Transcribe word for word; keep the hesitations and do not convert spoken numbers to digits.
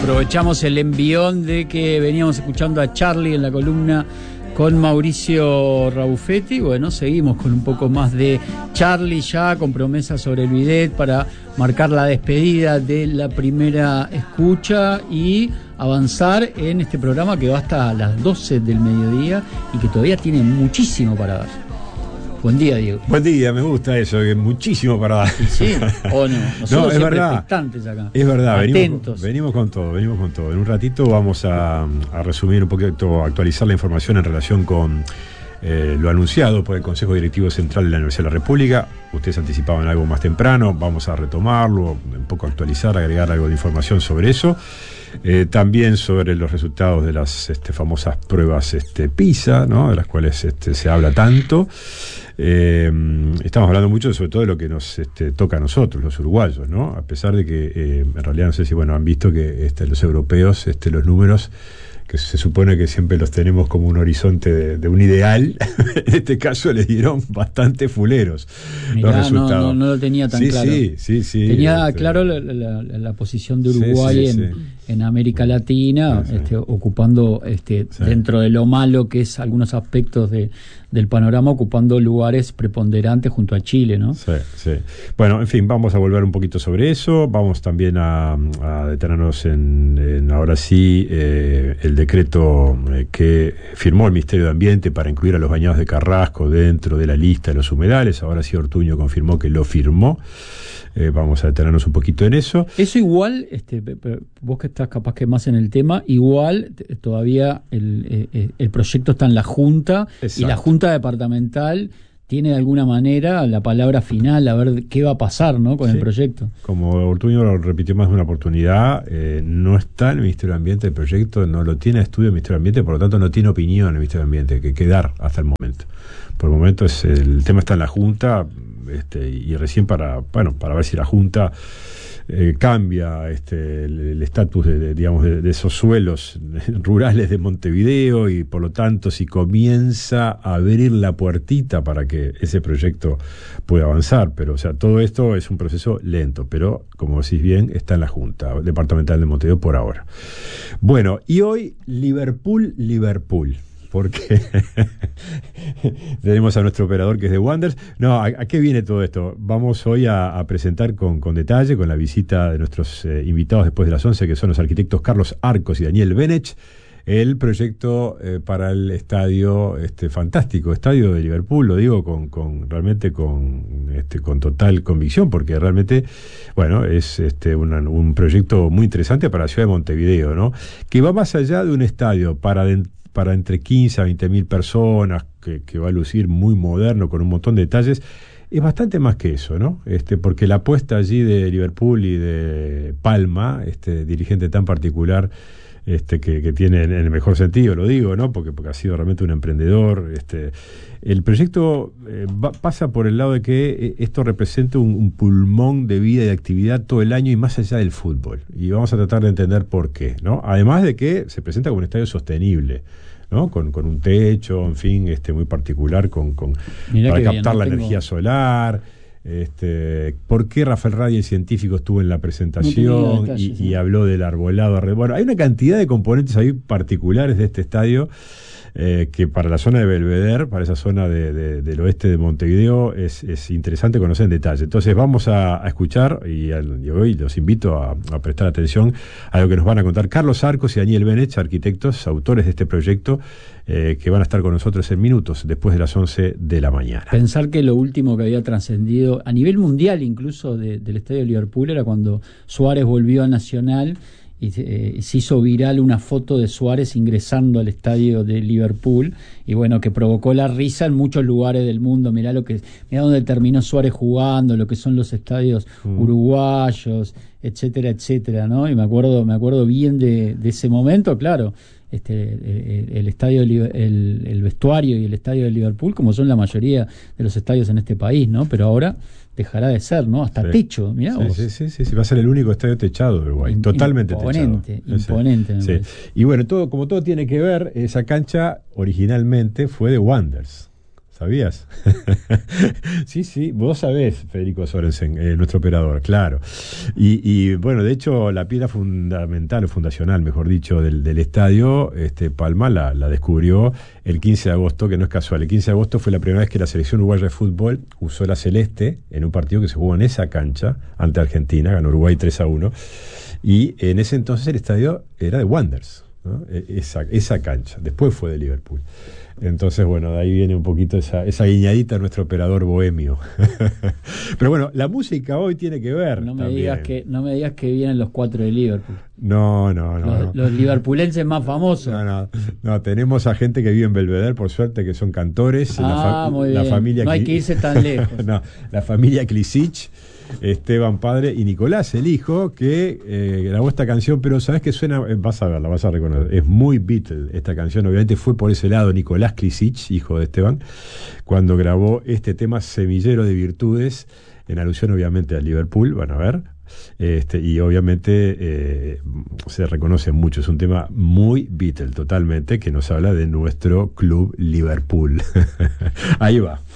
Aprovechamos el envión de que veníamos escuchando a Charlie en la columna con Mauricio Rabuffetti. Bueno, seguimos con un poco más de Charlie ya, con promesas sobre el bidet para marcar la despedida de la primera escucha y avanzar en este programa que va hasta las doce del mediodía y que todavía tiene muchísimo para dar. Buen día, Diego. Buen día, me gusta eso, que muchísimo para dar. Sí, o no, nosotros no, es verdad, expectantes acá. Es verdad, atentos. Venimos, venimos con todo, venimos con todo. En un ratito vamos a, a resumir un poquito, actualizar la información en relación con eh, lo anunciado por el Consejo Directivo Central de la Universidad de la República. Ustedes anticipaban algo más temprano, vamos a retomarlo, un poco actualizar, agregar algo de información sobre eso. Eh, también sobre los resultados de las este, famosas pruebas este, PISA, ¿no? De las cuales este, se habla tanto. Eh, estamos hablando mucho sobre todo de lo que nos este, toca a nosotros, los uruguayos, ¿no? A pesar de que eh, en realidad no sé si bueno han visto que este, los europeos, este, los números que se supone que siempre los tenemos como un horizonte de, de un ideal, en este caso les dieron bastante fuleros. Mirá, los resultados. No, no, no lo tenía tan sí, claro. Sí, sí, sí. Tenía este, claro la, la, la posición de Uruguay sí, sí, en, sí. en América Latina, sí, sí. Este, ocupando este, sí. dentro de lo malo que es algunos aspectos de, del panorama, ocupando lugares preponderantes junto a Chile, ¿no? Sí, sí. Bueno, en fin, vamos a volver un poquito sobre eso. Vamos también a, a detenernos en, en ahora sí eh, el decreto eh, que firmó el Ministerio de Ambiente para incluir a los bañados de Carrasco dentro de la lista de los humedales. Ahora sí Ortuño confirmó que lo firmó. Eh, vamos a detenernos un poquito en eso. Eso igual, este, vos que estás capaz que más en el tema, igual t- todavía el, eh, el proyecto está en la Junta. Exacto. Y la Junta Departamental tiene de alguna manera la palabra final, a ver qué va a pasar, ¿no? con sí. el proyecto. Como Ortuño lo repitió más de una oportunidad, eh, no está en el Ministerio de Ambiente el proyecto, no lo tiene a estudio el Ministerio de Ambiente, por lo tanto no tiene opinión el Ministerio de Ambiente, que quedar hasta el momento. Por el momento es, el tema está en la Junta. Este, y recién para bueno para ver si la Junta eh, cambia este, el estatus de, de, digamos de, de esos suelos rurales de Montevideo y por lo tanto si comienza a abrir la puertita para que ese proyecto pueda avanzar, pero o sea todo esto es un proceso lento, pero como decís bien está en la Junta Departamental de Montevideo por ahora. Bueno, y hoy Liverpool Liverpool porque tenemos a nuestro operador que es de Wanderers. No, ¿a, a qué viene todo esto? Vamos hoy a, a presentar con, con detalle, con la visita de nuestros eh, invitados después de las once, que son los arquitectos Carlos Arcos y Daniel Benech, el proyecto eh, para el estadio, este fantástico estadio de Liverpool, lo digo con, con realmente con, este, con total convicción, porque realmente, bueno, es este, una, un proyecto muy interesante para la ciudad de Montevideo, ¿no? Que va más allá de un estadio para dentro para entre quince a veinte mil personas, que, que va a lucir muy moderno, con un montón de detalles, es bastante más que eso, ¿no? Este, porque la apuesta allí de Liverpool y de Palma, este dirigente tan particular, este, que, que tiene en el mejor sentido, lo digo, ¿no? Porque, porque ha sido realmente un emprendedor. Este, el proyecto eh, va, pasa por el lado de que eh, esto representa un, un pulmón de vida y de actividad todo el año y más allá del fútbol. Y vamos a tratar de entender por qué, ¿no? Además de que se presenta como un estadio sostenible, ¿no? Con, con un techo, en fin, este muy particular, con, con para captar bien, no la tengo... energía solar. Este, ¿por qué Rafael Radi, el científico, estuvo en la presentación detalles, y, ¿no? y habló del arbolado? Bueno, hay una cantidad de componentes ahí particulares de este estadio eh, que para la zona de Belvedere, para esa zona de, de, del oeste de Montevideo, es, es interesante conocer en detalle. Entonces vamos a, a escuchar y, al, y hoy los invito a, a prestar atención a lo que nos van a contar Carlos Arcos y Daniel Benech, arquitectos, autores de este proyecto, eh, que van a estar con nosotros en minutos después de las once de la mañana. Pensar que lo último que había trascendido a nivel mundial incluso de, del estadio de Liverpool era cuando Suárez volvió a Nacional y eh, se hizo viral una foto de Suárez ingresando al estadio de Liverpool y bueno, que provocó la risa en muchos lugares del mundo. Mirá lo que, mirá dónde terminó Suárez jugando, lo que son los estadios mm. uruguayos, etcétera, etcétera, ¿no? Y me acuerdo, me acuerdo bien de, de ese momento, claro. Este, el, el estadio, el, el vestuario y el estadio de Liverpool, como son la mayoría de los estadios en este país, ¿no? Pero ahora dejará de ser, ¿no? Hasta sí. techo, mirá sí, vos. Sí, sí, sí, sí, va a ser el único estadio techado de Uruguay, totalmente imponente, techado. Imponente, sí. sí. Y bueno, todo como todo tiene que ver, esa cancha originalmente fue de Wanderers. ¿Sabías? Sí, sí, vos sabés, Federico Sorensen, eh, nuestro operador, claro. Y, y bueno, de hecho, la piedra fundamental o fundacional, mejor dicho, del, del estadio, este, Palma la, la descubrió el quince de agosto, que no es casual. El quince de agosto fue la primera vez que la selección uruguaya de fútbol usó la celeste en un partido que se jugó en esa cancha ante Argentina, ganó Uruguay tres a uno. Y en ese entonces el estadio era de Wanderers, ¿no? Esa, esa cancha. Después fue de Liverpool. Entonces, bueno, de ahí viene un poquito esa, esa guiñadita a nuestro operador bohemio. Pero bueno, la música hoy tiene que ver. No me también. digas que no me digas que vienen los cuatro de Liverpool. No, no, no. Los, no. los liverpulenses más famosos. No, no, no, tenemos a gente que vive en Belvedere, por suerte, que son cantores. Ah, la, fa- muy la bien. familia No hay Cli- que irse tan lejos. No, la familia Klisic, Esteban padre y Nicolás el hijo, que eh, grabó esta canción, pero sabes que suena, eh, vas a verla, vas a reconocer, es muy Beatle esta canción. Obviamente fue por ese lado Nicolás Klisic, hijo de Esteban, cuando grabó este tema Semillero de Virtudes, en alusión obviamente a Liverpool. Van a ver. Este, y obviamente eh, se reconoce mucho, es un tema muy Beatle totalmente, que nos habla de nuestro club Liverpool. Ahí va.